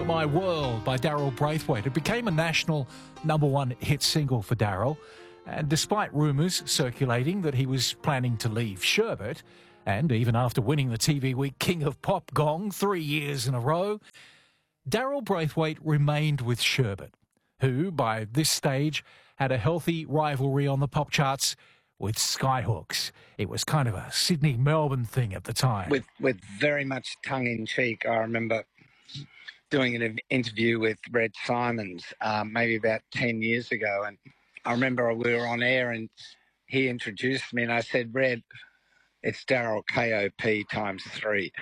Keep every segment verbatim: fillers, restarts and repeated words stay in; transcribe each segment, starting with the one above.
You're My World by Daryl Braithwaite. It became a national number one hit single for Daryl, and despite rumours circulating that he was planning to leave Sherbet, and even after winning the T V Week King of Pop gong three years in a row, Daryl Braithwaite remained with Sherbet, who, by this stage, had a healthy rivalry on the pop charts with Skyhooks. It was kind of a Sydney-Melbourne thing at the time. With, with very much tongue-in-cheek, I remember doing an interview with Red Simons um, maybe about ten years ago, and I remember we were on air and he introduced me and I said, Red, it's Daryl K O P times three,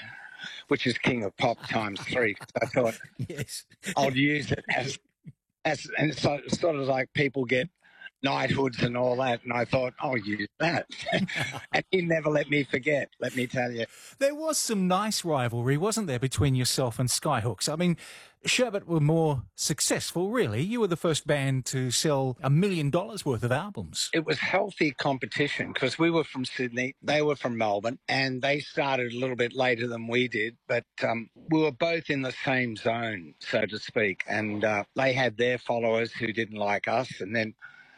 which is King of Pop times three. So I thought yes. I'll use it as, as and so it's sort of like people get knighthoods and all that, and I thought, I'll use that. And he never let me forget, let me tell you. There was some nice rivalry, wasn't there, between yourself and Skyhooks? I mean, Sherbet were more successful, really. You were the first band to sell a million dollars worth of albums. It was healthy competition because we were from Sydney, they were from Melbourne, and they started a little bit later than we did, but um, we were both in the same zone, so to speak, and uh, they had their followers who didn't like us, and then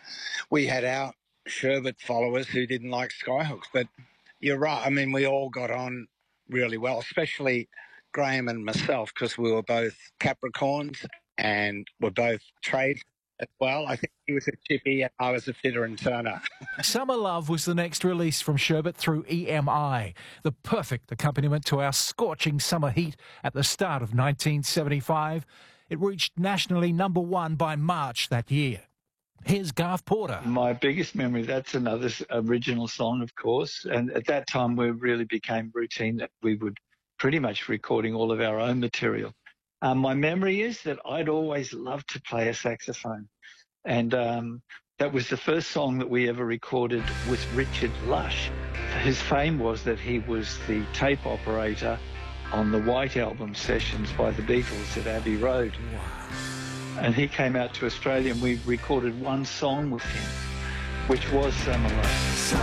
we had our Sherbet followers who didn't like Skyhooks. But you're right. I mean, we all got on really well, especially Graham and myself, because we were both Capricorns and were both trades as well. I think he was a chippy and I was a fitter and turner. Summer Love was the next release from Sherbet through E M I, the perfect accompaniment to our scorching summer heat at the start of nineteen seventy-five. It reached nationally number one by March that year. Here's Garth Porter. My biggest memory, that's another original song, of course. And at that time, we really became routine that we would pretty much recording all of our own material. Um, my memory is that I'd always loved to play a saxophone. And um, that was the first song that we ever recorded with Richard Lush. His fame was that he was the tape operator on the White Album sessions by the Beatles at Abbey Road. Wow. And he came out to Australia and we recorded one song with him, which was Summer Love.